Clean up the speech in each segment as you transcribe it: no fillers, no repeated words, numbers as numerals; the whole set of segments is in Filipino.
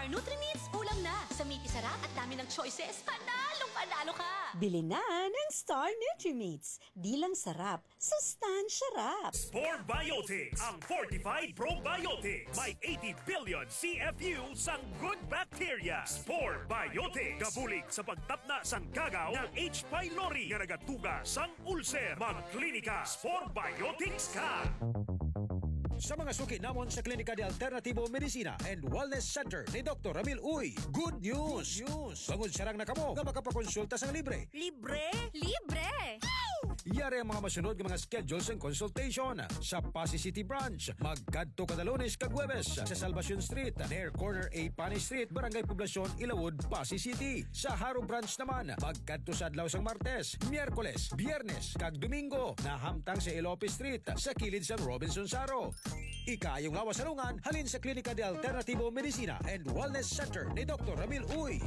Star Nutri-Meats, ulam na. Sa Miki Sarap at dami ng choices, panalong-panalo ka. Bili na ng Star Nutri-Meats. Di lang sarap, sustansya rap. Spore Biotics, ang Fortified Probiotics. May 80 billion CFU sang good bacteria. Spore Biotics. Gabulig sa pagtapna sang kagaw ng H. pylori nga nagatuga sang ulcer. Magklinika Spore Biotics ka. Sa mga suki namon sa Klinika de Alternativo Medicina and Wellness Center ni Dr. Ramil Uy, good news! Bangod sarang na kamo nga makapakonsulta sang libre. Libre? Libre! Yari ang mga masunod ng mga schedules and consultation sa Pasay City Branch. Magkadto kada Lunes kag Huwebes sa Salvacion Street, near corner A Pani Street, Barangay Poblacion, Ilawod, Pasay City. Sa Haro Branch naman, magkadto sa adlaw sang Martes, Miyerkules, Biyernes kag Domingo na hamtang sa Ilope Street sa kilid sa Robinson Saro. Ikayong lawas salungan halin sa Klinika de Alternativo Medicina and Wellness Center ni Dr. Ramil Uy.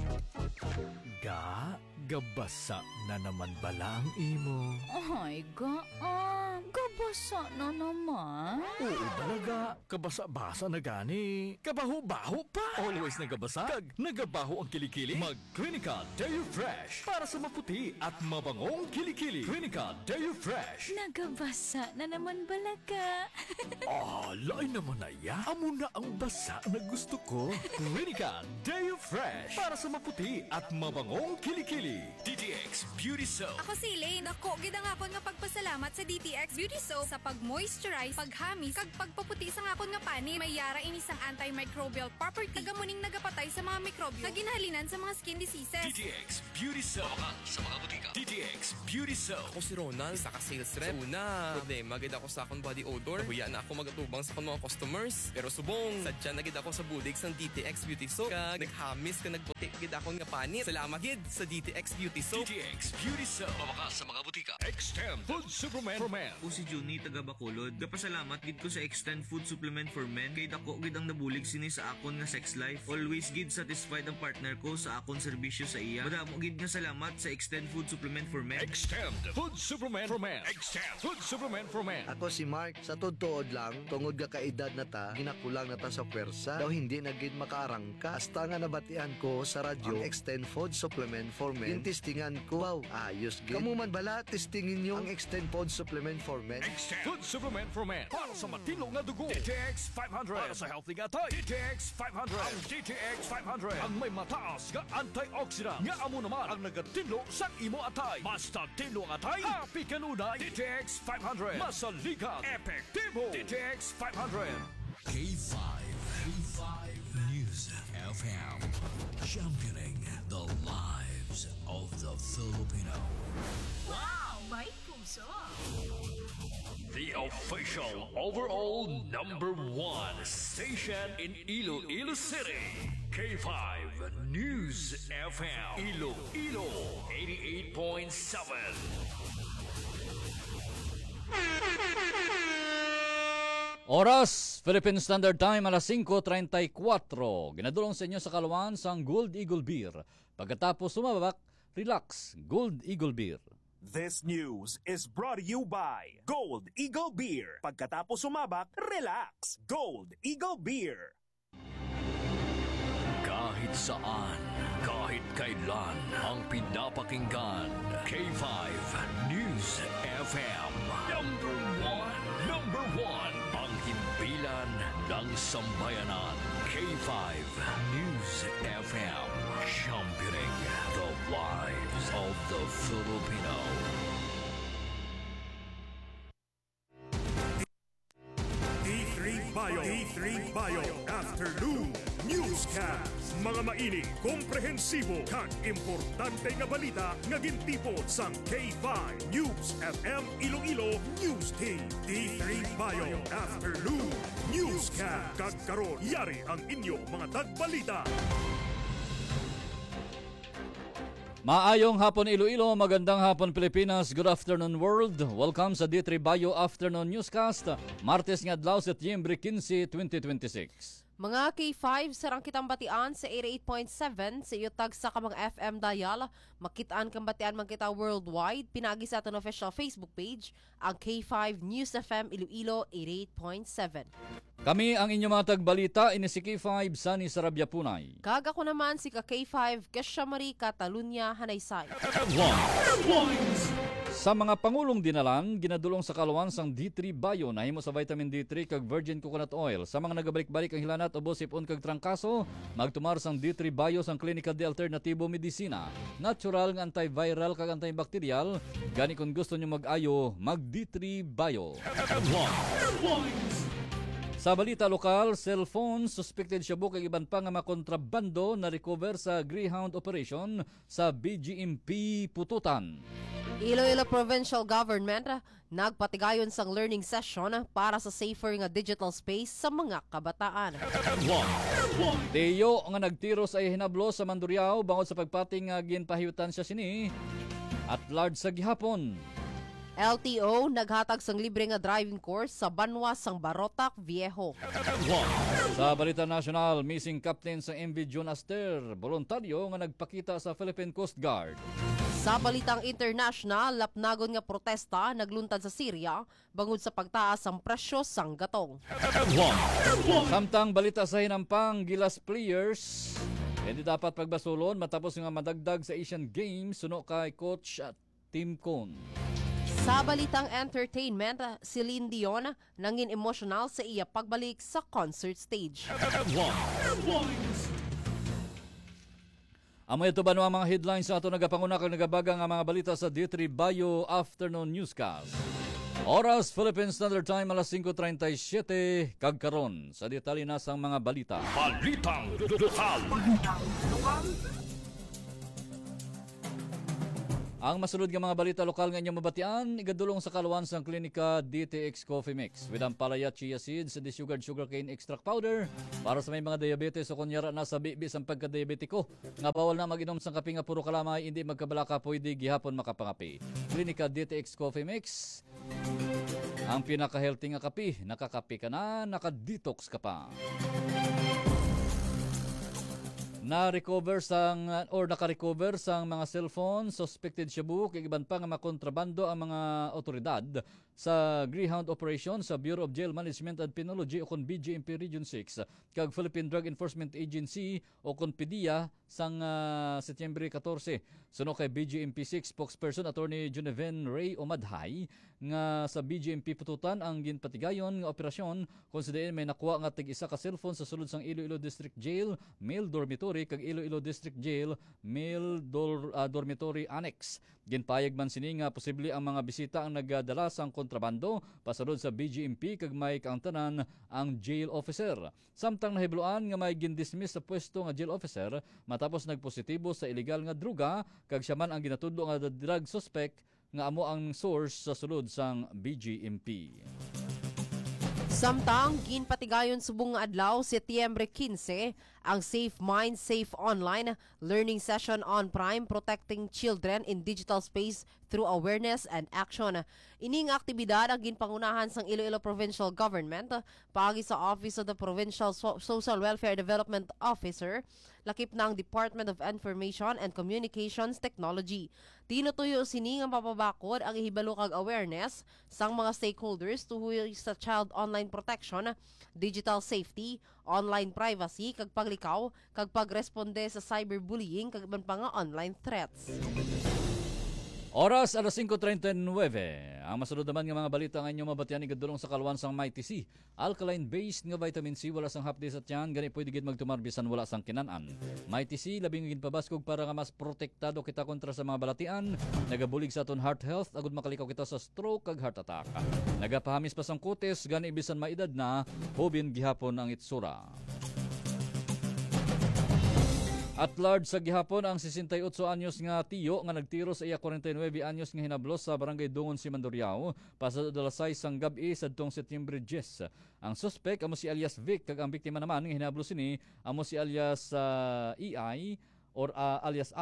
Gabasa na naman bala ang imo. Ay, gabasa na naman. Oo talaga, kabasa-basa na gani. Kabaho-baho pa. Always nagabasa, kag nagabaho ang kilikili. Mag-Clinica Deo Fresh para sa maputi at mabangong kilikili. Clinica Deo Fresh. Nagabasa na naman balaga. Lain naman na ya. Amo na ang basa na gusto ko. Clinica Deo Fresh para sa maputi at mabangong kilikili. DTX Beauty Soap. Ako si Elaine. Ako, gidang akon nga pagpasalamat sa DTX Beauty Soap sa pag-moisturize, paghamis, kag pagpaputi sa akon nga pani. May yara ini sang antimicrobial property. Kagamuning nagapatay sa mga mikrobyo. Kaginahalinan sa mga skin diseases. DTX Beauty Soap. Sa mga butika. DTX Beauty Soap. Ako si Ronald, isa ka sales rep. Sa una, problema gid ako sa akong body odor. Huya na ako magatubang sa akong mga customers. Pero subong, sadya na gid ako sa budig sang DTX Beauty Soap. Kag naghamis ka nagputi gid akong nga panit. Salamat gid sa DTX Beauty Soap. DTX Beauty Soap. Mabakas sa mga butika. Extend Food Supplement for Men. O si Juni taga Bacolod. Gapasalamat gid ko sa Extend Food Supplement for Men kay dako gid ang nabulig sini sa akon nga sex life. Always gid satisfied ang partner ko sa akon serbisyo sa iya. Madamo gid nga salamat sa Extend Food Supplement for Men. Extend Food Supplement for Men. Extend Food Supplement for Men. Ako si Mark, sa tuod lang, tungod ga kaedad na ta, ginakulang na ta sa pwersa, daw hindi na gid makaarangka. Hasta nga nabatian ko sa radyo, ang Extend Food Supplement for Men. Yung testingan ko, wow, ayos gid. Kamu man bala, testingin nyo ang Extend Food Supplement for Men. Extend Food Supplement for Men. Para sa matino nga dugo. DTX 500. Para sa healthy nga tay. DTX 500. Ang DTX 500. Ang may mataas nga antioxidant. Nga amo naman ang nagatinlo sa imo atay. Basta tinlo ang atay, happy kanunay. DTX 500. Masaligat. Epektibo. DTX 500. K5 News FM, championing the lives of the Filipino. Wow, may puso. The official overall #1 station in Iloilo City. K5 News FM. Iloilo 88.7. Oras, Philippine Standard Time, alas 5:34. Ginadulong sa inyo sa Kalawan sang Gold Eagle Beer. Pagkatapos sumabak, relax, Gold Eagle Beer. This news is brought to you by Gold Eagle Beer. Pagkatapos sumabak, relax. Gold Eagle Beer. Kahit saan, kahit kailan, ang pinapakinggan. K5 News FM. Number one, ang himpilan ng sambayanan. K5 News FM. Championing the lives of the Filipino. D3 Bio Afternoon Newscast. Mga mainit, komprehensibo kag importante nga balita nga gintipon sang K5 News FM Iloilo News Team. D3 Bio Afternoon Newscast. Kag karon yari ang inyong mga tagbalita. Maayong hapon Iloilo, magandang hapon Pilipinas, good afternoon world. Welcome sa D3 Bio Afternoon Newscast. Martes nga adlaw Setyembre 15, 2026. Mga K5 sarang kitang batian sa 88.7 sa iyotag sa kamang FM dial. Makitaan kang batian magkita worldwide. Pinagi sa aton official Facebook page, ang K5 News FM Iloilo 88.7. Kami ang inyong mga tagbalita, ini si K5 Sunny Sarabia Punay. Kaga ko naman si K5 Kesha Marie Catalunya Hanaysay. Sa mga pangulong dinalan, ginadulong sa kaluwan sang D3 Bio na himo sa vitamin D3 kag virgin coconut oil. Sa mga nagabalik-balik ang hilanat o sipon kag trangkaso, magtumar sang D3 Bio sang Clinical de Alternativo Medicina. Natural nga antiviral kag antibacterial. Gani kung gusto nyo mag-ayo, mag D3 Bio. Sa balita lokal, cellphone suspected siya kag iban pa nga makontrabando na recover sa Greyhound operation sa BGMP Pututan. Iloilo Provincial Government nagpatigayon sang learning session para sa safer nga digital space sa mga kabataan. Teyo nga nagtiro sa hinablo sa Mandurriao bangod sa pagpating nga ginpahiutan siya sini at large sa gihapon. LTO naghatag sang libre nga driving course sa Banwa sang Barotac Viejo. Sa balita national, missing captain sa MV John Aster, voluntaryo nga nagpakita sa Philippine Coast Guard. Sa balitang international, lapnagon nga protesta nagluntad sa Syria bangod sa pagtaas ang presyo sang gatong. Samtang balita sa hinampang Gilas players, hindi dapat pagbasulon matapos nga madagdag sa Asian Games suno kay coach at Tim Cone. Sa balitang entertainment, Celine Dion nangin emotional sa iya pagbalik sa concert stage. Amay ito ba ang mga headlines sa ato nagapanguna kag nagabaga nga mga balita sa D3 Bio Afternoon Newscast. Oras Philippine Standard Time alas 5:37 kag karon sa detalye na sang mga balita. Balitang lokal. Ang masulod nga mga balita lokal nga inyong mabatian, igadulong sa kaluwan sang klinika DTX Coffee Mix with ang palaya chia seeds, sugarcane extract powder para sa may mga diabetes o kunyara na sa bibis ang pagka-diabetiko. Nga bawal na mag-inom sang kape nga puro kalamay, hindi magkabalaka pwede gihapon makapangapi. Klinika DTX Coffee Mix, ang pinaka-healthy nga kape. Nakakape ka na, naka-detox ka pa. Na-recover sang or naka-recover sang mga cellphone suspected shabu kay iban pa nga makontrabando ang mga otoridad sa Greyhound operation sa Bureau of Jail Management and Penology o kon BJMP Region 6 kag Philippine Drug Enforcement Agency o kon PDEA sang Setyembre 14. Suno kay BJMP 6 spokesperson Attorney Juneven Ray Omadhay nga sa BJMP Pututan ang ginpatigayon nga operasyon kung sa diin may nakuha nga tig isa ka cellphone sa sulod sang Iloilo District Jail male dormitory kag Iloilo District Jail male dormitory annex. Ginpayag man sini nga posible ang mga bisita ang nagdala sang kontrabando pasulod sa BGMP kag may kaangtanan ang jail officer. Samtang nahibloan nga may gindismiss sa pwesto nga jail officer matapos nagpositibo sa illegal nga druga kag siya man ang ginatudlo nga drug suspect nga amo ang source sa sulod sang BGMP. Samtang ginpatigayon subong nga adlaw Setyembre 15 ang Safe Mind, Safe Online learning session on Prime Protecting Children in Digital Space through Awareness and Action. Ining aktibidad ang ginpangunahan sang Iloilo Provincial Government paagi sa Office of the Provincial Social Welfare Development Officer lakip ng Department of Information and Communications Technology. Tinutuyo sini nga mapabakod ang ihibalo kag awareness sang mga stakeholders tuhoy sa child online protection, digital safety, online privacy kag paglikaw kag pagresponde sa cyberbullying kag iban pa nga online threats. Oras alas 5:39. Ang masunod naman nga mga balita nga inyong mabatian igadulong sa kaluwan sang Mighty C. Alkaline-based nga vitamin C wala sang hapdi sa tiyan, gani pwede gid magtumar bisan wala sang kinanan. Mighty C labing gid pabaskog para nga mas protektado kita kontra sa mga balatian, nagabulig sa aton heart health agud makalikaw kita sa stroke kag heart attack. Nagapahamis pa sang kutis gani bisan maedad na, hubin gihapon ang itsura. At large sa gihapon ang 68 anyos nga tiyo nga nagtiro sa iya 49 anyos nga hinablos sa barangay Dungon si Mandurriao pasado alas 6 sang gabi sadtong Setyembre 10. Ang suspect amo si alias Vic kag ang biktima naman nga hinablos sini amo si alias EI or alias Al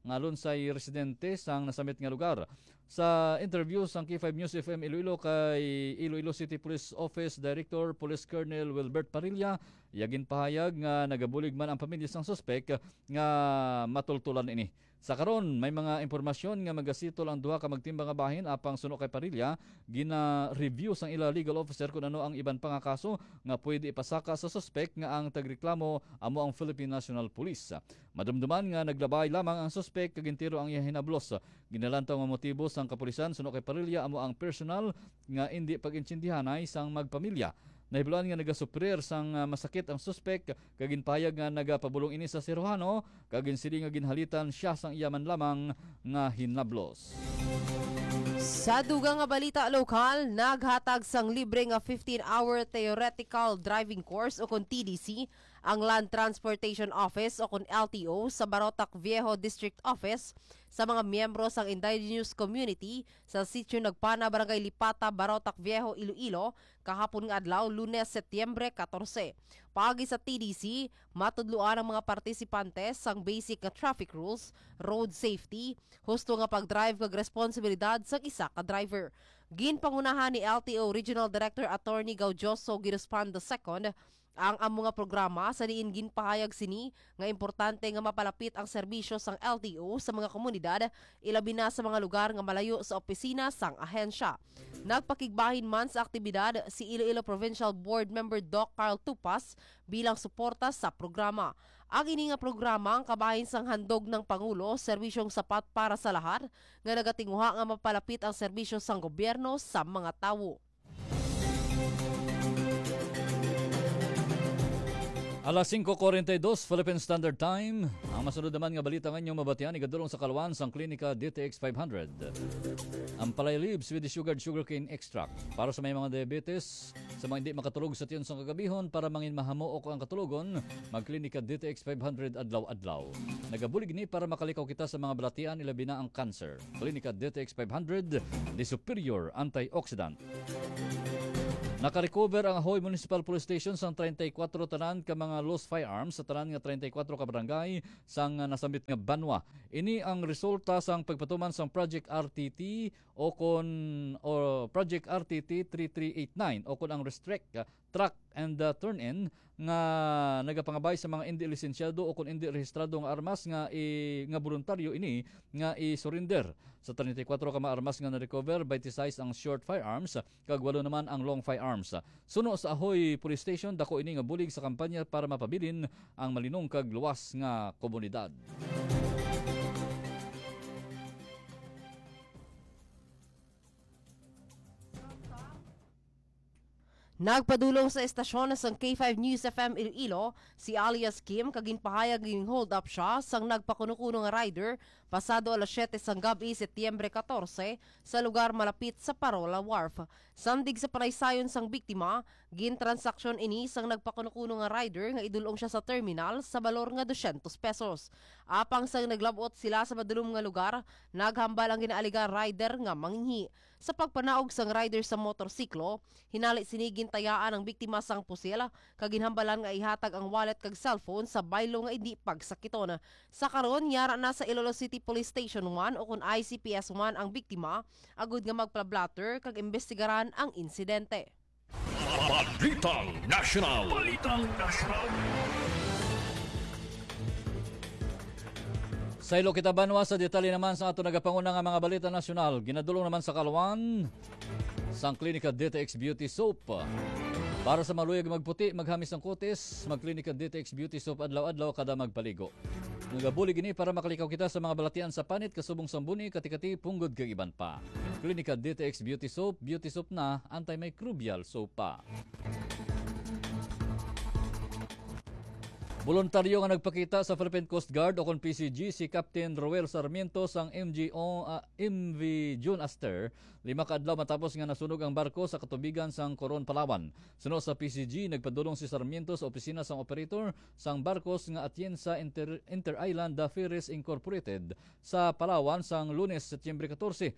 ngalon sa residente sang nasamit nga lugar. Sa interview sang K5 News FM Iloilo kay Iloilo City Police Office Director Police Colonel Wilbert Parilla, yagin pahayag nga nagabulig man ang pamilya sang suspek nga matultulan ini. Sa karon may mga impormasyon nga magasitol ang duha ka magtimbang nga bahin apang suno kay Parilla, gina-review sang ila legal officer kung ano ang iban pa nga kaso nga pwede ipasaka sa suspek nga ang tagreklamo amo ang Philippine National Police. Madumduman nga naglabay lamang ang suspek kagintiro ang iya hinablos. Ginalantaw nga motibo sang kapulisan suno kay Parilla amo ang personal nga indi pag-intsindihanay sang magpamilya. Nahibulan nga nagasuprir sang masakit ang suspek, kaginpayag nga nagapabulong ini sa siruhano, kaginsili nga ginhalitan siya sang iyaman lamang nga hinablos. Sa dugang nga balita lokal, naghatag sang libre nga 15-hour theoretical driving course o kon TDC ang Land Transportation Office o kon LTO sa Barotac Viejo District Office sa mga miyembro sang indigenous community sa sitio Nagpana, Barangay Lipata, Barotac Viejo, Iloilo kahapon nga adlaw Lunes, Setyembre 14. Paagi sa TDC, matudluan ang mga partisipantes sang basic nga traffic rules, road safety, husto nga pagdrive kag responsibilidad sa isa ka driver. Ginpangunahan ni LTO Regional Director Attorney Gaudioso Girospan II ang mga programa sa diin ginpahayag sini nga importante nga mapalapit ang serbisyo sang LTO sa mga komunidad, ilabi na sa mga lugar nga malayo sa opisina sang ahensya. Nagpakigbahin man sa aktibidad si Iloilo Provincial Board Member Doc Carl Tupas bilang suporta sa programa. Ang ini nga programa ang kabahin sang handog ng Pangulo, serbisyong sapat para sa lahat, nga nagatinguha nga mapalapit ang serbisyo sang gobyerno sa mga tawo. Alas 5:42 Philippine Standard Time. Ang masunod naman nga balita ngayong mabatian igadulong sa Kalwan sang Klinika DTX 500. Ang Palay Leaves with the sugarcane extract para sa may mga diabetes, sa mga hindi makatulog sa tiyon sang kagabihon para mangin mahamuok ang katulogon, mag-Klinika DTX 500 adlaw-adlaw. Nagabulig ni para makalikaw kita sa mga balatian ilabi na ang cancer. Klinika DTX 500, the superior antioxidant. Nakarecover ang Ahoy Municipal Police Station sang 34 tanan ka mga lost firearms sa tanan nga 34 ka barangay sang nasambit nga banwa. Ini ang resulta sang pagpatuman sang Project RTT o Project RTT 3389 o kon ang restrict track and turn in nga nagapangabay sa mga hindi lisensyado o kon hindi rehistrado nga armas nga nga voluntaryo ini nga i-surrender. Sa 34 ka mga armas nga na-recover, 26 ang short firearms, kag 8 naman ang long firearms. Suno sa Ahoy Police Station, dako ini nga bulig sa kampanya para mapabilin ang malinong kag luwas nga komunidad. Nagpadulong sa estasyon sang K5 News FM Iloilo si alias Kim kaginpahayag ging hold up siya sang nagpakuno-kuno nga rider pasado alas 7 sang gabi Setyembre 14 sa lugar malapit sa Parola Wharf. Sandig sa panaysayon sang biktima, gin-transaksyon ini sang nagpakuno-kuno nga rider nga idulong siya sa terminal sa balor nga 200 pesos. Apang sang naglabot sila sa madulom nga lugar, naghambal ang ginaaliga rider nga manghingi. Sa pagpanaog sang rider sa motorsiklo, hinali sinigin tayaan ang biktima sang pusil, kaginhambalan nga ihatag ang wallet kag cellphone sa baylo nga hindi pagsakiton. Sa karon yara na sa Iloilo City Police Station 1 o kun ICPS 1 ang biktima, agud nga magpla-blatter kag imbestigaran ang insidente. Balitang National. Sa ilo kita banwa sa detalye naman sa ato nagapanguna nga mga balita nasyonal. Ginadulong naman sa Kalwan sang Klinika DTX Beauty Soap. Para sa maluyag magputi, maghamis ng kutis, mag-Klinika DTX Beauty Soap adlaw-adlaw kada magpaligo. Nagabulig ini para makalikaw kita sa mga balatian sa panit, kasubong sambuni, katikati, punggod kag iban pa. Klinika DTX Beauty Soap na antimicrobial soap pa. Voluntaryo nga nagpakita sa Philippine Coast Guard o kon PCG si Captain Roel Sarmiento sang MV June Aster 5 kaadlaw matapos nga nasunog ang barko sa katubigan sang Coron, Palawan. Suno sa PCG, nagpadulong si Sarmiento sa opisina sang operator sang barkos nga Atienza Inter-Island Ferries Incorporated sa Palawan sang Lunes, Setyembre 14.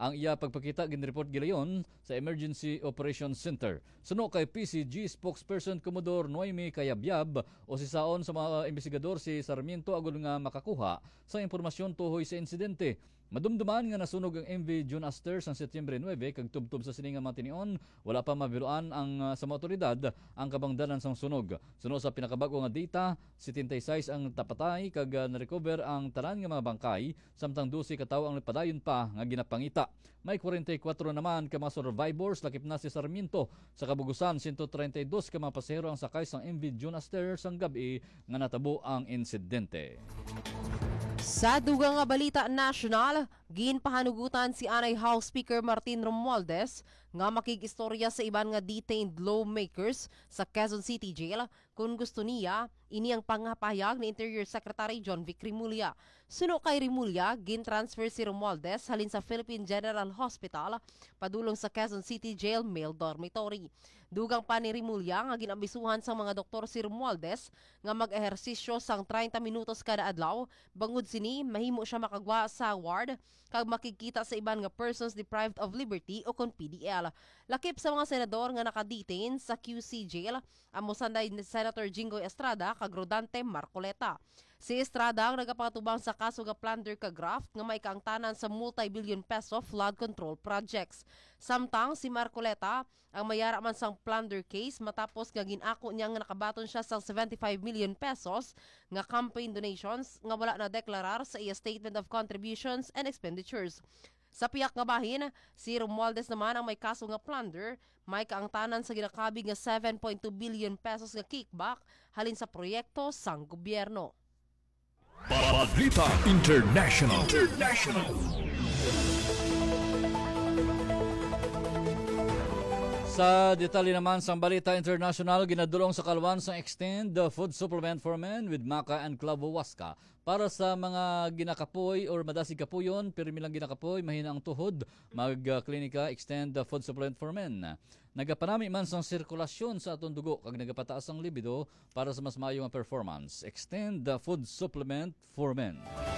Ang iya pagpakita ginreport gilayon sa Emergency Operations Center. Suno kay PCG spokesperson Commodore Noemi Kayabyab o sisaon sa mga investigador si Sarmiento agud nga makakuha sa impormasyon tuhoy sa insidente. Madumduman nga nasunog ang MV June Aster sa Setyembre 9 kag tubtob sa sininga matinion, wala pa mabiluan ang sa mga otoridad ang kabangdanan sang sunog. Suno sa pinakabago nga data, 76 ang tapatay kag na-recover ang tanan nga mga bangkay, samtang 12 ka tawo ang padayon pa nga ginapangita. May 44 naman ka mga survivors lakip na si Sarmiento. Sa kabugusan 132 ka mga pasahero ang sakay sang MV June Aster sang gabi nga natabo ang insidente. Sa dugang nga balita national, ginpahanugutan si Anay House Speaker Martin Romualdez nga makikistorya sa iban nga detained lawmakers sa Quezon City Jail kung gusto niya, ini ang pangapahayag ni Interior Secretary John Vic Rimulya. Suno kay Rimulya, gin-transfer si Romualdez halin sa Philippine General Hospital padulong sa Quezon City Jail Male Dormitory. Dugang pa ni Rimulya nga ginabisuhan sa mga doktor si Romualdez nga mag-ehersisyo sang 30 minutos kada adlaw, bangod sini mahimo siya makagwa sa ward kag makikita sa iban nga persons deprived of liberty o kon PDL. Lakip sa mga senador nga nakadetain sa QC jail, amo sanday ni Senator Jinggoy Estrada kag Rodante Marcoleta. Si Estrada ang nagapatubang sa kaso nga plunder ka graft nga may kaangtanan sa multi-billion peso flood control projects. Samtang si Marcoleta ang mayara man sang plunder case matapos nga ginako niya nga nakabaton siya sang 75 million pesos nga campaign donations nga wala na deklarar sa iya statement of contributions and expenditures. Sa piyak nga bahin, si Romualdez naman ang may kaso nga plunder, may kaangtanan sa ginakabig nga 7.2 billion pesos nga kickback halin sa proyekto sang gobyerno. Balita International. Sa detalye naman sa Balita International, ginadulong sa kalwan sa Extend the Food Supplement for Men with Maca and Clavo Huasca. Para sa mga ginakapoy or madasig kapuyon, pero milang ginakapoy, mahina ang tuhod, mag-klinika Extend the Food Supplement for Men. Nagapanami man sa sirkulasyon sa atong dugo kag nagapataas ang libido para sa mas maayong performance. Extend the Food Supplement for Men.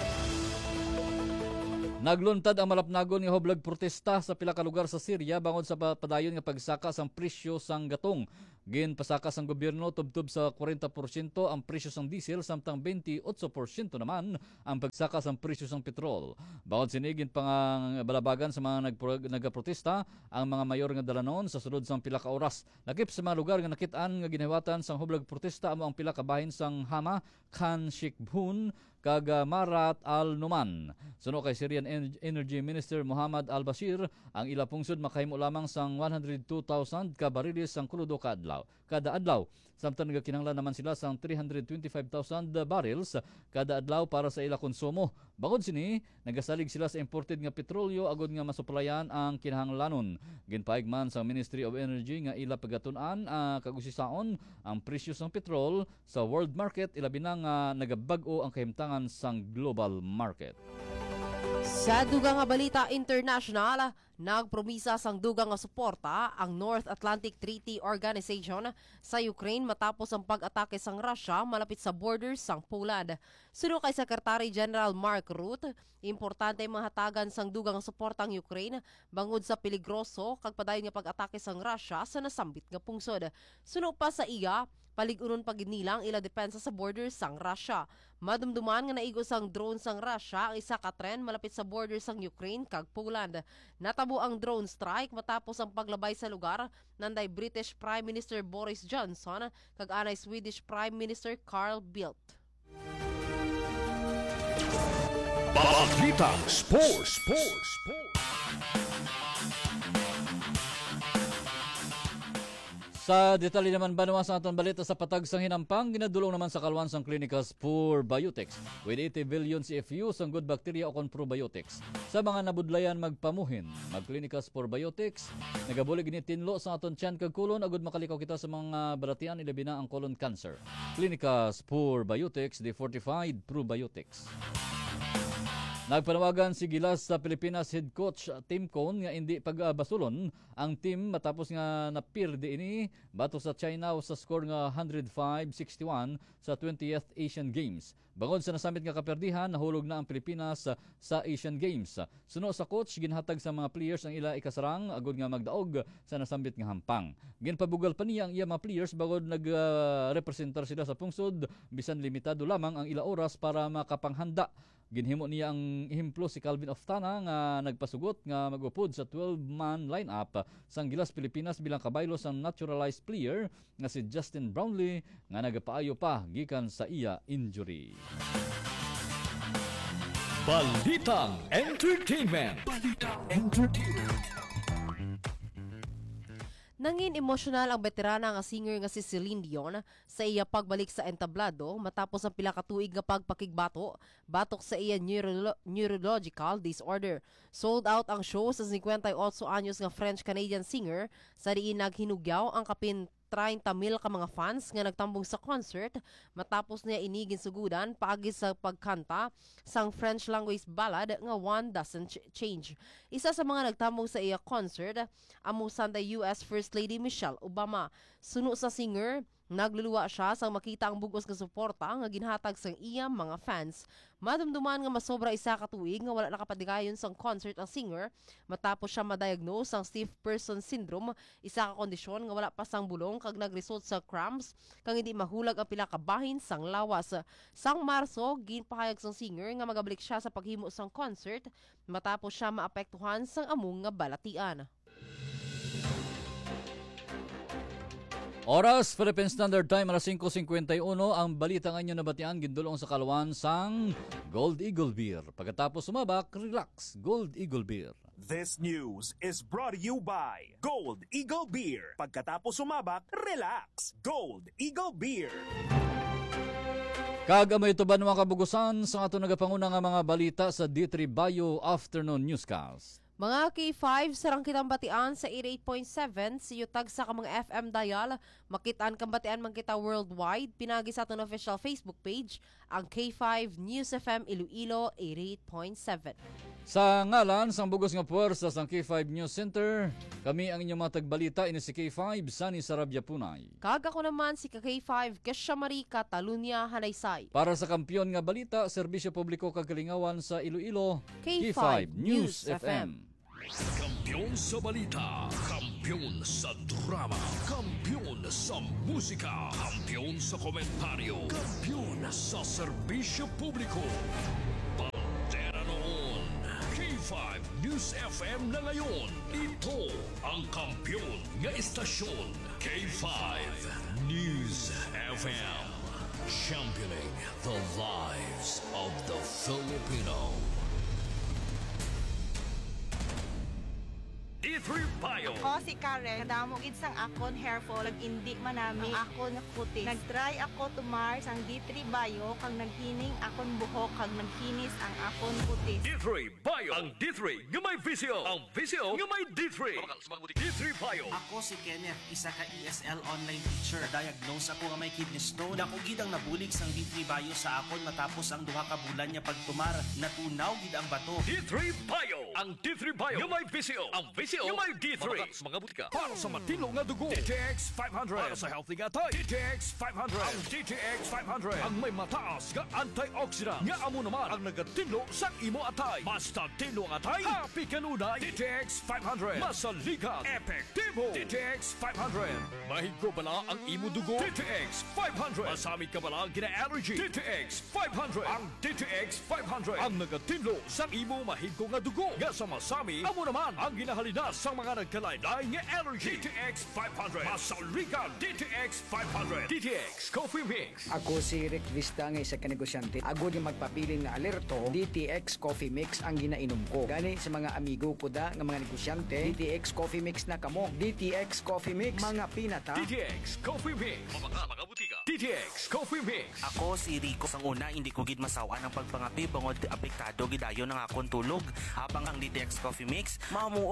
Nagluntad ang malapnagon nga hoblag protesta sa pila ka lugar sa Syria bangod sa padayon nga pagsaka sang presyo sang gatong. Ginpasaka sang gobyerno tubtob sa 40% ang presyo sang diesel samtang 28% naman ang pagsaka sang presyo sang petrol. Bangod sini ginpangabalabagan sa mga nagaprotesta ang mga mayor nga dalanon sa sulod sang pila ka oras. Lakip sa mga lugar nga nakit-an nga ginhiwatan sang hoblag protesta amo ang pila ka bahin sang Hama, Khan Sheikhun kag Marat al-Numan. Suno kay Syrian Energy Minister Muhammad al-Bashir, ang ila pungsod makahimo lamang sang 102,000 ka bariles sang krudo kada adlaw. Samtang nagakinahanglan naman sila sang 325,000 barrels kada adlaw para sa ila konsumo. Bangod sini, nagasalig sila sa imported nga petrolyo agod nga masuplayan ang kinahanglanon. Ginpaig man sa Ministry of Energy nga ila pagatun-an kagusisaon ang presyo sang petrol sa world market ilabi na nga nagabag-o ang kahimtangan sang global market. Sa dugang nga balita international, nagpromisa sang dugang nga suporta ang North Atlantic Treaty Organization sa Ukraine matapos ang pag-atake sang Russia malapit sa borders sang Poland. Suno kay Secretary General Mark Rutte, importante mahatagan sang dugang nga suporta ang Ukraine bangod sa peligroso kag padayon nga pag-atake sang Russia sa nasambit nga pungsod. Suno pa sa iya, paligunon paginilang ila depensa sa borders sang Russia. Madumduman nga naigo sang drone sang Russia ang isa ka tren malapit sa borders sang Ukraine kag Poland. Natabo ang drone strike matapos ang paglabay sa lugar nanday British Prime Minister Boris Johnson kag anay Swedish Prime Minister Carl Bildt. Balita Sports. Sa detalye naman banuwa sa aton balita sa patag sang hinampang, ginadulong naman sa kalwan sang Clinicals Probiotics with 80 billion CFU sang good bacteria o kon probiotics. Sa mga nabudlayan magpamuhin, mag-Clinicals Probiotics, nagabulig ni tinlo sa aton tiyan kag kulon agud makalikaw kita sa mga balatian ilabi na ang colon cancer. Clinicals Probiotics, the fortified probiotics. Nagpanawagan si Gilas sa Pilipinas head coach Tim Cone nga hindi pagbasulon ang team matapos nga napirdi ini batok sa China sa score nga 105-61 sa 20th Asian Games. Bangod sa nasamit nga kaperdihan, nahulog na ang Pilipinas sa Asian Games. Suno sa coach, ginhatag sa mga players ang ila ikasarang agod nga magdaog sa nasambit nga hampang. Ginpabugal pa niya ang iya mga players bagod nagrepresentar sila sa pungsod, bisan limitado lamang ang ila oras para makapanghanda. Ginhimo niya ang ehemplo si Calvin Oftana nga nagpasugot nga magupod sa 12-man lineup sang Gilas Pilipinas bilang kabaylo sang naturalized player nga si Justin Brownlee nga nagapaayo pa gikan sa iya injury. Balitang Entertainment. Nangin emosyonal ang veterana nga singer nga si Celine Dion sa iya pagbalik sa entablado matapos ang pila ka tuig nga pagpakigbato batok sa iya neurological disorder. Sold out ang show sa 58 anyos nga French-Canadian singer sa diin naghinugyaw ang kapin 30,000 ka mga fans nga nagtambong sa concert matapos niya inigin sugudan paagi sa pagkanta sang French language ballad nga One Doesn't Change. Isa sa mga nagtambong sa iya concert amo Santa US First Lady Michelle Obama. Suno sa singer, nagluluwa siya sang makita ang bugos nga suporta nga ginhatag sang iya mga fans. Madumduman nga masobra isa ka tuig nga wala nakapadigayon sang concert ang singer matapos siya ma-diagnose ang stiff person syndrome, isa ka kondisyon nga wala pa sang bulong kag nagresult sa cramps kang hindi mahulag ang pila ka bahin sang lawas. Sang Marso, ginpahayag sang singer nga magabalik siya sa paghimo sang concert matapos siya maapektuhan sang among nga balatian. Oras, Philippine Standard Time, alas 5:51, ang balita nga inyo nabatian, gindulong sa kalawan sang Gold Eagle Beer. Pagkatapos sumabak, relax, Gold Eagle Beer. This news is brought to you by Gold Eagle Beer. Pagkatapos sumabak, relax, Gold Eagle Beer. Kagamay ito ba mga kabugusan sa ato nagapanguna nga mga balita sa D3 Bio Afternoon Newscast. Mga K5, sarang kitang batian sa 88.7 sa yutag sa kamang FM dial. Makitaan kang batian man kita worldwide. Pinagi sa aton official Facebook page, ang K5 News FM Iloilo 88.7. Sa ngalan sang bugos nga puwersa sang K5 News Center, kami ang inyong mga tagbalita ini si K5 Sunny Sarabia Punay. Kag ako naman si K5 Kesha Marica Talunya Hanaysay. Para sa kampiyon nga balita, serbisyo publiko kag kalingawan sa Iloilo, K5 News FM. Kampiyon sa balita, kampiyon sa drama, kampiyon sa musika, kampiyon sa komentaryo, kampiyon sa serbisyo publiko. Pantera noon, K5 News FM na ngayon. Ito ang kampiyon nga istasyon, K5 News FM. Championing the lives of the Filipino. D3 Bio. Ako si Karen, kadamo gid sang akon hair fall, indi manami ang akon kutis. Nagtry ako tumar sang D3 Bio kang naghining akon buhok kag nagkinis ang akon kutis. D3 Bio. Ang D3 nga may visyo. Ang visyo nga may D3. D3 Bio. Ako si Kenneth, isa ka ESL online teacher. Diagnose ako nga may kidney stone. Dako gid ang nabulig sang D3 Bio sa akon matapos ang duha ka bulan niya pagtumar. Natunaw gid ang bato. D3 Bio. Ang D3 Bio nga may visyo. Ang visyo nga may D3. Mga butika. Para sa matino nga dugo. DTX 500. Para sa healthy nga tayo. DTX 500. Ang DTX 500. Ang may mataas nga antioxidant. Nga amo naman ang nagatinlo sa imo atay. Basta tinlo ang atay. Happy kanunay. DTX 500. Masaligan. Epektibo. DTX 500. Mahigo bala ang imo dugo. DTX 500. Masamit ka bala gina-allergy. DTX 500. Ang DTX 500. Ang nagatinlo sa imo mahigo nga dugo. Nga sa masami, amo naman ang ginahalina sa mga nagkalain-lain nga allergy. DTX 500. Masaligan. DTX 500. DTX Coffee Mix. Ako si Rick Vista nga isa ka negosyante. Agod yung magpapili na alerto, DTX Coffee Mix ang ginainom ko. Gani sa mga amigo ko da nga mga negosyante, DTX Coffee Mix na kamo. DTX Coffee Mix, mga pinata. DTX Coffee Mix. Mga butika. DTX Coffee Mix. Ako si Rico. Sang una, hindi ko gid masawa ng pagpangapi bangod apektado gidayon ng akong tulog. Habang ang DTX Coffee Mix, mamuok gyapon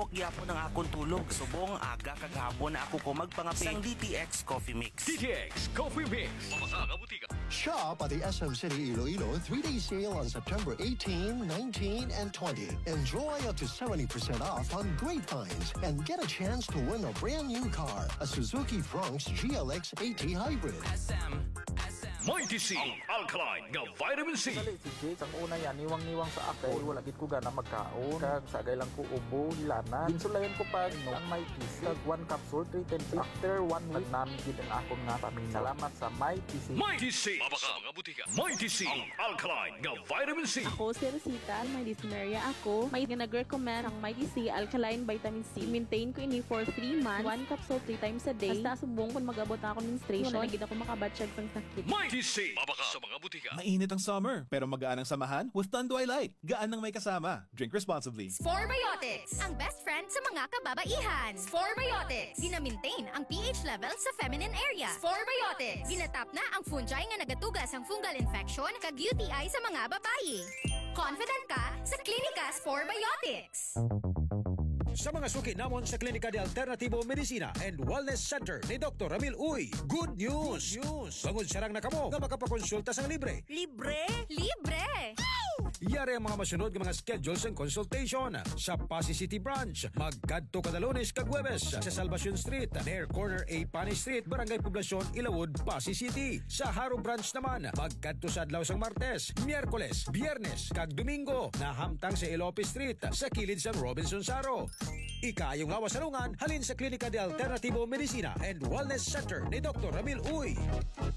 ako ng akong tulog. Subong aga kagahapon na ako ko magpangapi sang DTX Coffee Mix. DTX Coffee Mix. Mamasa ka Shop at the SM City Iloilo 3-day sale on September 18, 19, and 20. Enjoy up to 70% off on great finds and get a chance to win a brand new car, a Suzuki Bronx GLX 80 Hybrid. Mighty C, ang alkaline nga vitamin C. Dali si Jake, ang una yan, niwang-niwang sa akay, wala gid ko gana magkaon. Kag sagay lang ko ubo, hilanan. Ginsulayan ko pa ang Mighty C. Kag 1 capsule, 3 times. After 1 week, namin gid ang akong nga paminaw. Salamat sa Mighty C. Mighty C, mabaka mga butika. Mighty C, ang alkaline nga vitamin C. Ako si Rosita, may dyspnea ako. May nag-recommend ang Mighty C Alkaline Vitamin C. Maintain ko ini for 3 months. 1 capsule 3 times a day. Basta subong kung mag-abot na ako menstruation. Wala na gid ako makabatsyag sang sakit. Mighty C, mabaka sa mga butika. Mainit ang summer, pero magaan ang samahan with Tanduay Light. Gaan ng may kasama. Drink responsibly. Sporebiotics, ang best friend sa mga kababaihan. Sporebiotics, gina-maintain ang pH level sa feminine area. Sporebiotics, ginatap na ang fungi nga nagatugas ang fungal infection kag UTI sa mga babae. Confident ka sa Klinika Sporebiotics. Sa mga suki namon sa Klinika de Alternativo Medicina and Wellness Center ni Dr. Ramil Uy, good news! Bangod sarang na kamo nga makapakonsulta sang libre. Libre? Libre! Yari ang mga masunod ng mga schedules and consultation sa Pasig City Branch. Magkadto kada Lunes kag Huwebes sa Salvacion Street, near corner A Pani Street, Barangay Poblacion, Ilawod, Pasig City. Sa Haro Branch naman, magkadto sa adlaw sang Martes, Miyerkules, Biyernes kag Domingo na hamtang sa Ilope Street sa kilid sang Robinson Saro. Ikayong lawas salungan halin sa Klinika de Alternativo Medicina and Wellness Center ni Dr. Ramil Uy.